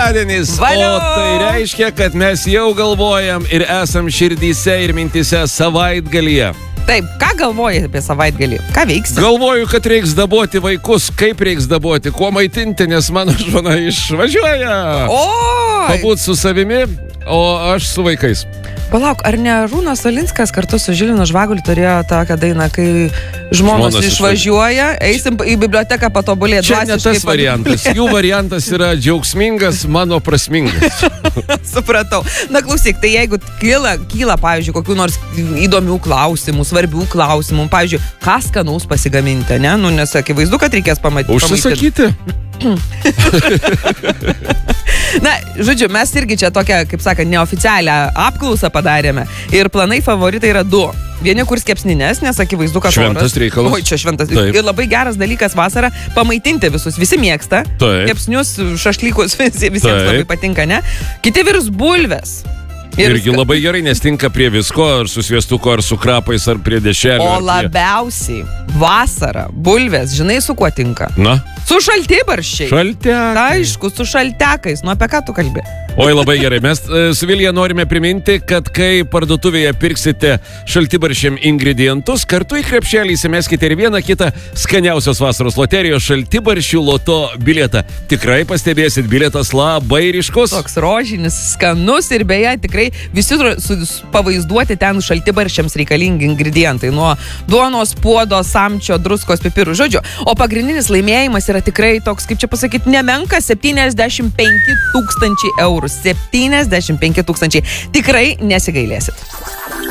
penktadienis, Valio! o tai reiškia, kad mes jau galvojam ir esam širdyse ir mintise savaitgalyje. Taip, ką galvoji apie savaitgalį? Ką veiksi? Galvoju, kad reiks daboti vaikus, kaip reiks daboti, kuo maitinti, nes mano žmona išvažiuoja. Pabūt su savimi, o aš su vaikais. Palauk, ar ne Arūnas Solinskas kartu su Žilinu Žvaguliu turėjo tokią dainą, kai žmonos išvažiuoja, eisim į biblioteką patobulėti. Čia ne tas variantas. Jų variantas yra džiaugsmingas, mano prasmingas. Supratau. Na klausyk, tai jeigu kyla, pavyzdžiui, kokių nors įdomių klausimų, svarbių klausimų, pavyzdžiui, ką skanaus pasigaminti, ne? Nu, nes akivaizdu, kad reikės pamatyti. Užsisakyti. Na, žodžiu, mes irgi čia tokią, kaip sakant, neoficialią apklausą padarėme. Ir planai favoritai yra 2. Vieni kurs kepsnines, nes akivaizdu, kad šventas reikalas. Oi, čia šventas. Taip. Ir labai geras dalykas vasarą pamaitinti visus. Visi mėgsta. Taip. Kepsnius, šašlykus, visiems labai patinka, ne? Kiti virs bulves. Irgi labai gerai, nes tinka prie visko, ar su sviestuku, ar su krapais, ar prie dešelio. O labiausiai vasarą bulvės, žinai, su kuo tinka? Na? Su šaltibarščiai. Šaltekai. Aišku, su šaltekais. Nu, apie ką tu kalbi? Oi, labai gerai. Mes su Vilija norime priminti, kad kai parduotuvėje pirksite šaltibarščiam ingredientus, kartu į krepšelį įsimeskite ir vieną kitą skaniausios vasaros loterijos šaltibarščių loto bilietą. Tikrai pastebėsit, bilietas labai ryškus. Toks rožinis, skanus ir beje tikrai visi pavaizduoti ten šaltibarščiams reikalingi ingredientai. Nuo duonos, puodo, samčio, druskos, pipirų. Žodžiu, o pagrindinis laimėjimas yra tikrai toks, kaip čia pasakyti, nemenkas 75 000 eurų. 75 000. Tikrai nesigailėsit.